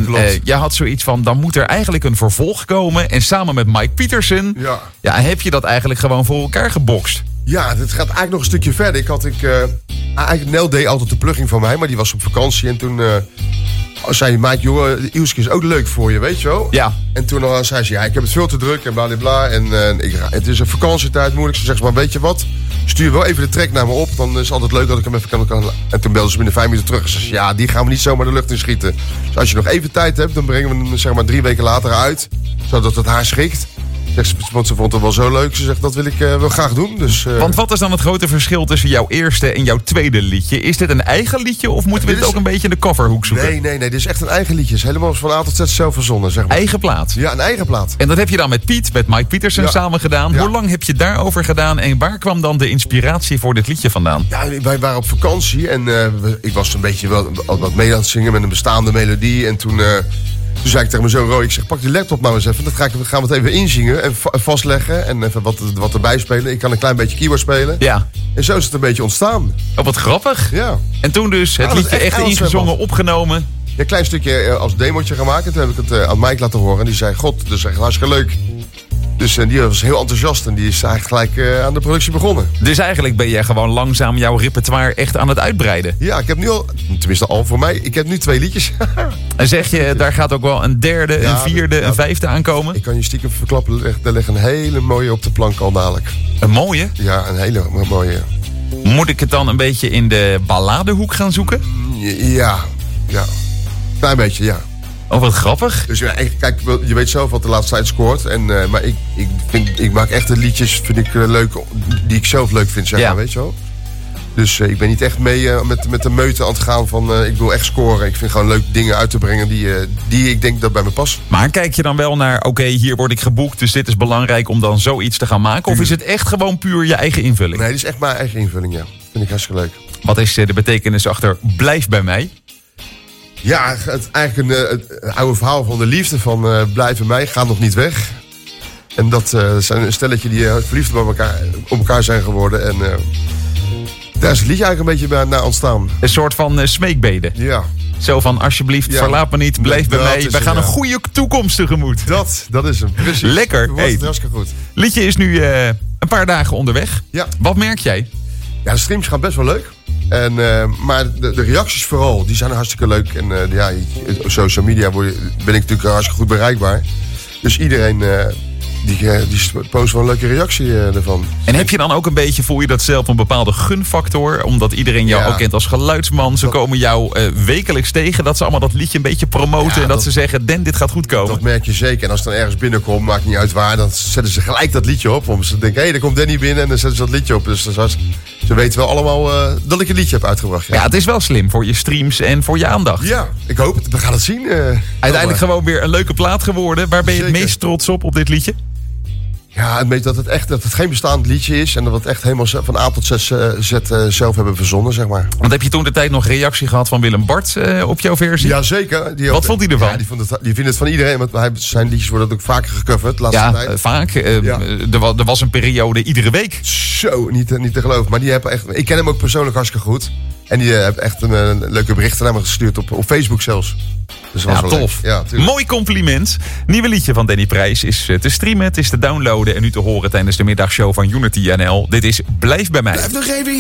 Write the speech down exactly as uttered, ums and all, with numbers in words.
En uh, jij had zoiets van, dan moet er eigenlijk een vervolg komen. En samen met Mike Pietersen ja. Ja, heb je dat eigenlijk gewoon voor elkaar gebokst. Ja, het gaat eigenlijk nog een stukje verder. Ik had ik, uh, eigenlijk Nel deed altijd de plugging van mij, maar die was op vakantie. En toen uh, zei hij, maat, joh, Ilske is ook leuk voor je, weet je wel? Ja. En toen uh, zei ze, ja, ik heb het veel te druk en bladibla. En uh, ik, het is een vakantietijd, moeilijk. Ze zegt, maar weet je wat? Stuur wel even de track naar me op. Dan is het altijd leuk dat ik hem even kan... kan. En toen belden ze binnen vijf minuten terug. En ze zei, ja, die gaan we niet zomaar de lucht in schieten. Dus als je nog even tijd hebt, dan brengen we hem zeg maar drie weken later uit. Zodat het haar schikt. Want ze vond het wel zo leuk. Ze zegt, dat wil ik uh, wel graag doen. Dus, uh... Want wat is dan het grote verschil tussen jouw eerste en jouw tweede liedje? Is dit een eigen liedje of moeten we dit, dit is... ook een beetje in de coverhoek zoeken? Nee, nee, nee. Dit is echt een eigen liedje. Het is helemaal van A tot Z zelf verzonnen, zeg maar. Eigen plaat? Ja, een eigen plaat. En dat heb je dan met Piet, met Mike Pietersen ja. samen gedaan. Ja. Hoe lang heb je daarover gedaan en waar kwam dan de inspiratie voor dit liedje vandaan? Ja, wij waren op vakantie en uh, ik was een beetje wel wat mee aan het zingen met een bestaande melodie. En toen... Uh, Toen zei ik tegen mijn zoon Roy, ik zeg, pak die laptop nou eens even. Dan ga ik, gaan we het even inzingen en va- vastleggen. En even wat, wat erbij spelen. Ik kan een klein beetje keyboard spelen. Ja. En zo is het een beetje ontstaan. Oh, wat grappig. Ja. En toen dus het ja, liedje echt, echt ingezongen, opgenomen. Ja, een klein stukje als demootje gemaakt. En toen heb ik het uh, aan Mike laten horen. En die zei, god, dat is echt hartstikke leuk. Dus uh, die was heel enthousiast en die is eigenlijk gelijk uh, aan de productie begonnen. Dus eigenlijk ben jij gewoon langzaam jouw repertoire echt aan het uitbreiden? Ja, ik heb nu al, tenminste al voor mij, ik heb nu twee liedjes. En zeg je, daar gaat ook wel een derde, ja, een vierde, ja, een vijfde aankomen? Ik kan je stiekem verklappen, er ligt een hele mooie op de plank al dadelijk. Een mooie? Ja, een hele mooie. Moet ik het dan een beetje in de balladehoek gaan zoeken? Ja, ja. Klein beetje, ja. Oh, wat grappig. Dus ja, kijk, je weet zelf wat de laatste tijd scoort. En, uh, maar ik, ik, vind, ik maak echt de liedjes vind ik, uh, leuk, die ik zelf leuk vind, zeg maar, ja. weet je wel. Dus uh, ik ben niet echt mee uh, met, met de meute aan het gaan van uh, ik wil echt scoren. Ik vind gewoon leuk dingen uit te brengen die, uh, die ik denk dat bij me passen. Maar kijk je dan wel naar, oké, okay, hier word ik geboekt, dus dit is belangrijk om dan zoiets te gaan maken? Of is het echt gewoon puur je eigen invulling? Nee, dit is echt mijn eigen invulling, ja. Vind ik hartstikke leuk. Wat is uh, de betekenis achter blijf bij mij? Ja, het, eigenlijk een, het oude verhaal van de liefde van uh, blijf bij mij, ga nog niet weg. En dat uh, zijn een stelletje die uh, verliefd op elkaar, op elkaar zijn geworden. En uh, daar is het liedje eigenlijk een beetje bij, naar ontstaan. Een soort van uh, smeekbede. Ja. Zo van, alsjeblieft, ja. verlaat me niet, blijf bij mij. We gaan ja. een goede toekomst tegemoet. Dat, dat is hem, precies. Lekker. Hey. Het hartstikke goed. Liedje is nu uh, een paar dagen onderweg. Ja. Wat merk jij? Ja, de streams gaan best wel leuk. En, uh, maar de, de reacties vooral, die zijn hartstikke leuk. En uh, ja, op social media ben ik natuurlijk hartstikke goed bereikbaar. Dus iedereen uh, die, uh, die post wel een leuke reactie uh, ervan. En heb je dan ook een beetje, voel je dat zelf een bepaalde gunfactor? Omdat iedereen jou ja. ook kent als geluidsman. Ze dat, komen jou uh, wekelijks tegen. Dat ze allemaal dat liedje een beetje promoten. Ja, en dat, dat ze zeggen, Den, dit gaat goed komen. Dat merk je zeker. En als het dan ergens binnenkomt, maakt niet uit waar. Dan zetten ze gelijk dat liedje op. Omdat ze denken, hé, hey, er komt Danny binnen. En dan zetten ze dat liedje op. Dus dat is, ze weten wel allemaal uh, dat ik een liedje heb uitgebracht. Ja. ja, het is wel slim voor je streams en voor je aandacht. Ja, ik hoop het. We gaan het zien. Uh, Uiteindelijk gewoon weer een leuke plaat geworden. Waar ben je Zeker. het meest trots op, op dit liedje? Ja, dat het echt dat het geen bestaand liedje is. En dat we het echt helemaal van A tot Z, Z uh, zelf hebben verzonnen, zeg maar. Want heb je toen de tijd nog reactie gehad van Willem Bart uh, op jouw versie? Jazeker. Wat ook, vond hij ervan? Ja, die, vond het, die vindt het van iedereen. Want hij, zijn liedjes worden ook vaker gecoverd. Laatste ja, tijd. Uh, vaak. Uh, ja. Er, was, er was een periode iedere week. Zo, niet, niet te geloven. Maar die hebben echt. Ik ken hem ook persoonlijk hartstikke goed. En die uh, heeft echt een, een leuke berichten naar me gestuurd op, op Facebook zelfs. Dus ja, tof. Ja, mooi compliment. Nieuwe liedje van Danny Prijs is te streamen, het is te downloaden en nu te horen tijdens de middagshow van Unity N L. Dit is Blijf bij mij. Blijf nog even